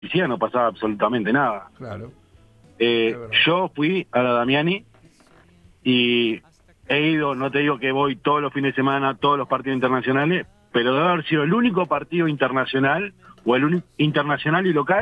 policía no pasaba absolutamente nada. Claro. Yo fui a la Damiani y he ido, no te digo que voy todos los fines de semana, todos los partidos internacionales, pero debe haber sido el único partido internacional o el único internacional y local